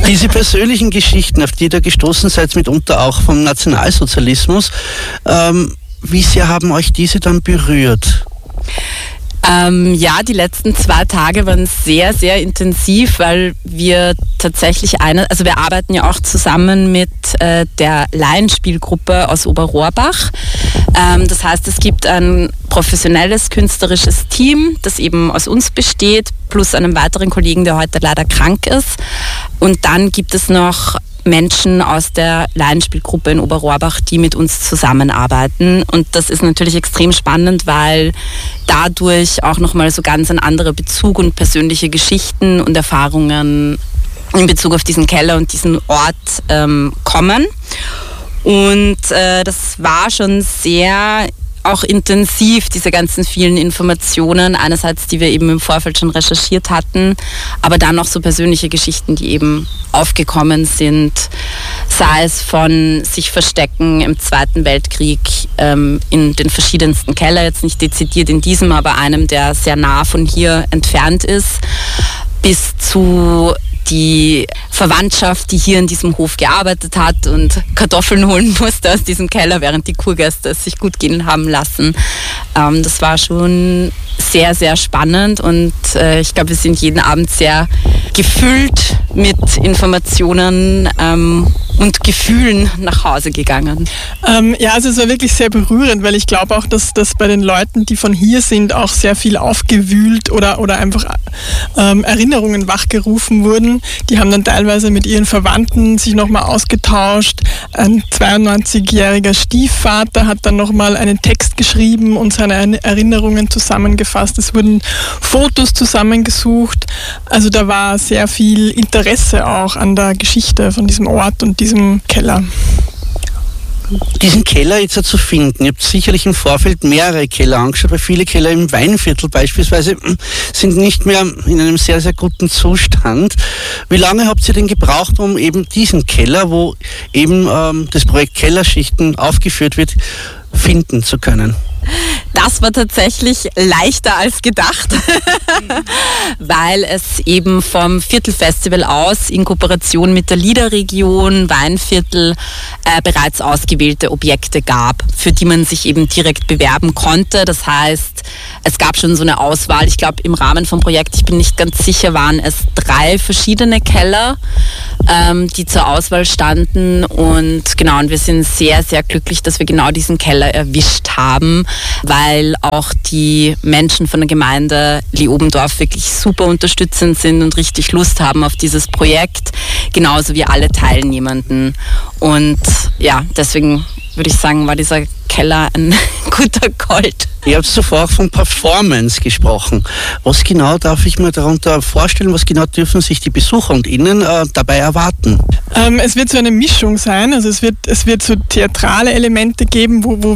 Diese persönlichen Geschichten, auf die ihr da gestoßen seid, mitunter auch vom Nationalsozialismus, wie sehr haben euch diese dann berührt? Ja, die letzten 2 Tage waren sehr, sehr intensiv, weil wir tatsächlich wir arbeiten ja auch zusammen mit der Laienspielgruppe aus Oberrohrbach. Das heißt, es gibt ein professionelles künstlerisches Team, das eben aus uns besteht, plus einem weiteren Kollegen, der heute leider krank ist. Und dann gibt es noch Menschen aus der Laienspielgruppe in Oberrohrbach, die mit uns zusammenarbeiten. Und das ist natürlich extrem spannend, weil dadurch auch nochmal so ganz ein anderer Bezug und persönliche Geschichten und Erfahrungen in Bezug auf diesen Keller und diesen Ort kommen. Und das war schon sehr auch intensiv, diese ganzen vielen Informationen, einerseits, die wir eben im Vorfeld schon recherchiert hatten, aber dann auch so persönliche Geschichten, die eben aufgekommen sind, sei es von sich verstecken im Zweiten Weltkrieg in den verschiedensten Keller, jetzt nicht dezidiert in diesem, aber einem, der sehr nah von hier entfernt ist, bis zu die Verwandtschaft, die hier in diesem Hof gearbeitet hat und Kartoffeln holen musste aus diesem Keller, während die Kurgäste es sich gut gehen haben lassen. Das war schon sehr, sehr spannend und ich glaube, wir sind jeden Abend sehr gefüllt mit Informationen und Gefühlen nach Hause gegangen. Ja, also es war wirklich sehr berührend, weil ich glaube auch, dass bei den Leuten, die von hier sind, auch sehr viel aufgewühlt oder einfach Erinnerungen wachgerufen wurden. Die haben dann teilweise mit ihren Verwandten sich nochmal ausgetauscht. Ein 92-jähriger Stiefvater hat dann nochmal einen Text geschrieben und seine Erinnerungen zusammengefasst. Es wurden Fotos zusammengesucht. Also da war sehr viel Interesse auch an der Geschichte von diesem Ort und diesem Keller. Diesen Keller jetzt zu finden, ihr habt sicherlich im Vorfeld mehrere Keller angeschaut, weil viele Keller im Weinviertel beispielsweise sind nicht mehr in einem sehr, sehr guten Zustand. Wie lange habt ihr denn gebraucht, um eben diesen Keller, wo eben das Projekt Kellerschichten aufgeführt wird, finden zu können? Das war tatsächlich leichter als gedacht, weil es eben vom Viertelfestival aus in Kooperation mit der Liederregion Weinviertel bereits ausgewählte Objekte gab, für die man sich eben direkt bewerben konnte. Das heißt, es gab schon so eine Auswahl. Ich glaube, im Rahmen vom Projekt, ich bin nicht ganz sicher, waren es 3 verschiedene Keller, die zur Auswahl standen. Und genau, und wir sind sehr, sehr glücklich, dass wir genau diesen Keller erwischt haben, weil auch die Menschen von der Gemeinde Leobendorf wirklich super unterstützend sind und richtig Lust haben auf dieses Projekt, genauso wie alle Teilnehmenden. Und ja, deswegen würde ich sagen, war dieser Keller ein guter Gold. Ihr habt zuvor auch von Performance gesprochen. Was genau darf ich mir darunter vorstellen? Was genau dürfen sich die Besucher und Ihnen dabei erwarten? Es wird so eine Mischung sein. Also es wird so theatrale Elemente geben, wo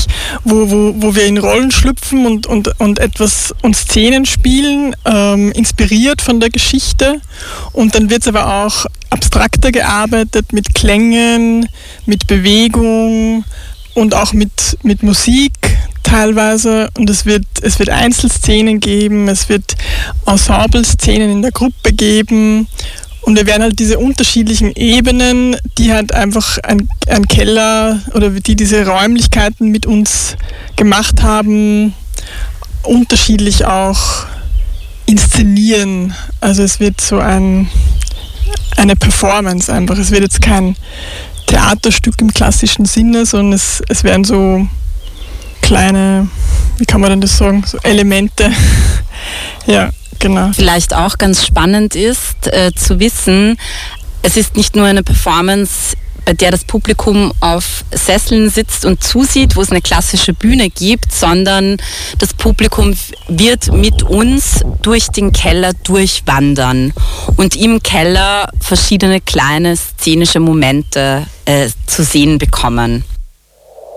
wir in Rollen schlüpfen und etwas und Szenen spielen, inspiriert von der Geschichte. Und dann wird es aber auch abstrakter gearbeitet mit Klängen, mit Bewegung und auch mit Musik teilweise. Und es wird Einzelszenen geben, es wird Ensemble-Szenen in der Gruppe geben. Und wir werden halt diese unterschiedlichen Ebenen, die halt einfach ein Keller oder die diese Räumlichkeiten mit uns gemacht haben, unterschiedlich auch inszenieren. Also es wird so eine Performance einfach. Es wird jetzt kein Theaterstück im klassischen Sinne, sondern es werden so kleine, wie kann man denn das sagen, so Elemente. Ja, genau. Vielleicht auch ganz spannend ist zu wissen, es ist nicht nur eine Performance, bei der das Publikum auf Sesseln sitzt und zusieht, wo es eine klassische Bühne gibt, sondern das Publikum wird mit uns durch den Keller durchwandern und im Keller verschiedene kleine szenische Momente zu sehen bekommen.